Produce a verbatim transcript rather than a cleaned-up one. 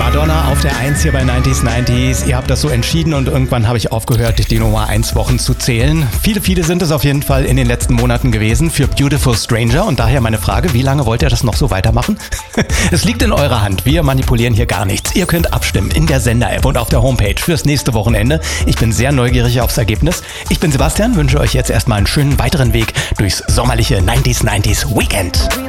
Madonna auf der eins hier bei neunzig neunzig. Ihr habt das so entschieden und irgendwann habe ich aufgehört, die Nummer eins Wochen zu zählen. Viele, viele sind es auf jeden Fall in den letzten Monaten gewesen für Beautiful Stranger und daher meine Frage, wie lange wollt ihr das noch so weitermachen? Es liegt in eurer Hand, wir manipulieren hier gar nichts. Ihr könnt abstimmen in der Sender-App und auf der Homepage fürs nächste Wochenende. Ich bin sehr neugierig aufs Ergebnis. Ich bin Sebastian, wünsche euch jetzt erstmal einen schönen weiteren Weg durchs sommerliche neunzig neunzig Weekend.